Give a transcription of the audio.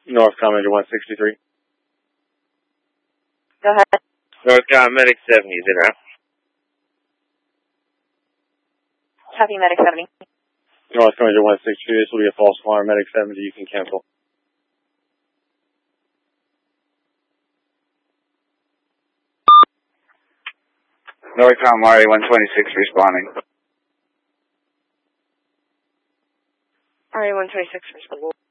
Northcom Engine 163. Go ahead. Northcom Medic 70, is it out? Copy, Medic 70. Northcom Engine 163, this will be a false alarm. Medic 70, you can cancel. Northcom RA 126 responding. RA 126 responding.